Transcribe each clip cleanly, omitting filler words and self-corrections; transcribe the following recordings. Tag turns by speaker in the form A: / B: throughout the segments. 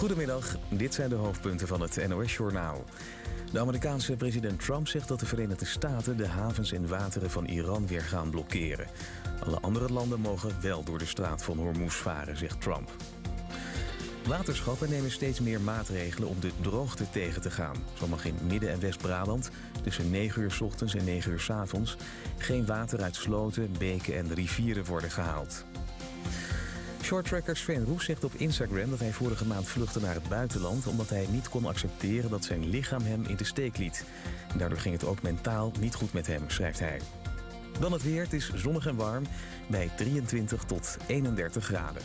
A: Goedemiddag, dit zijn de hoofdpunten van het NOS-journaal. De Amerikaanse president Trump zegt dat de Verenigde Staten de havens en wateren van Iran weer gaan blokkeren. Alle andere landen mogen wel door de straat van Hormuz varen, zegt Trump. Waterschappen nemen steeds meer maatregelen om de droogte tegen te gaan. Zo mag in Midden- en West-Brabant tussen 9 uur 's ochtends en 9 uur 's avonds geen water uit sloten, beken en rivieren worden gehaald. Shorttracker Sven Roes zegt op Instagram dat hij vorige maand vluchtte naar het buitenland omdat hij niet kon accepteren dat zijn lichaam hem in de steek liet. Daardoor ging het ook mentaal niet goed met hem, schrijft hij. Dan het weer, het is zonnig en warm bij 23 tot 31 graden.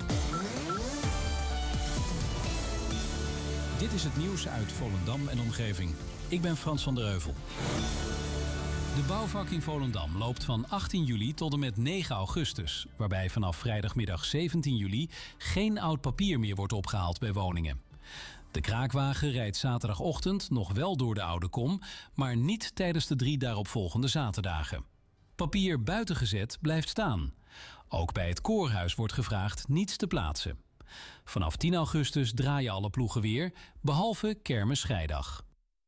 B: Dit is het nieuws uit Volendam en omgeving. Ik ben Frans van der Heuvel. De bouwvak in Volendam loopt van 18 juli tot en met 9 augustus... waarbij vanaf vrijdagmiddag 17 juli geen oud papier meer wordt opgehaald bij woningen. De kraakwagen rijdt zaterdagochtend nog wel door de Oude Kom... maar niet tijdens de 3 daaropvolgende zaterdagen. Papier buiten gezet blijft staan. Ook bij het koorhuis wordt gevraagd niets te plaatsen. Vanaf 10 augustus draaien alle ploegen weer, behalve Kermis-Schrijdag.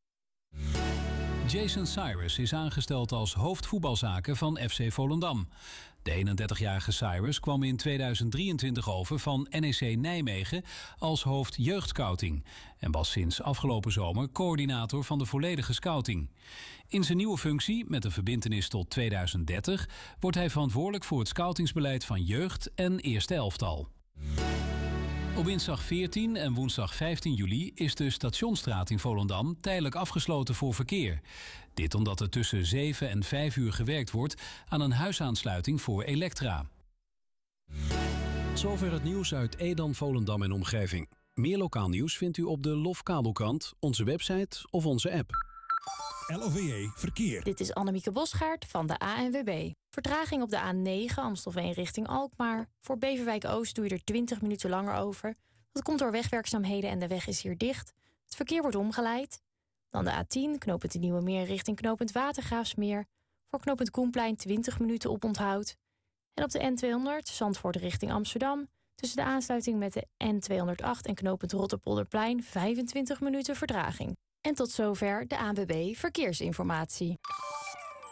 B: Jason Cyrus is aangesteld als hoofdvoetbalzaken van FC Volendam. De 31-jarige Cyrus kwam in 2023 over van NEC Nijmegen als hoofd jeugdscouting en was sinds afgelopen zomer coördinator van de volledige scouting. In zijn nieuwe functie, met een verbintenis tot 2030, wordt hij verantwoordelijk voor het scoutingsbeleid van jeugd en eerste elftal. Op dinsdag 14 en woensdag 15 juli is de Stationsstraat in Volendam tijdelijk afgesloten voor verkeer. Dit omdat er tussen 7 en 5 uur gewerkt wordt aan een huisaansluiting voor Elektra.
C: Zover het nieuws uit Edam, Volendam en omgeving. Meer lokaal nieuws vindt u op de LOF-kabelkrant, onze website of onze app.
D: LOVE Verkeer.
E: Dit is Annemieke Bosgaard van de ANWB. Vertraging op de A9 Amstelveen richting Alkmaar. Voor Beverwijk Oost doe je er 20 minuten langer over. Dat komt door wegwerkzaamheden en de weg is hier dicht. Het verkeer wordt omgeleid. Dan de A10 knooppunt de Nieuwe Meer richting knooppunt Watergraafsmeer. Voor knooppunt Koenplein 20 minuten oponthoud. En op de N200 Zandvoort richting Amsterdam. Tussen de aansluiting met de N208 en knooppunt Rotterpolderplein 25 minuten vertraging. En tot zover de ANWB Verkeersinformatie.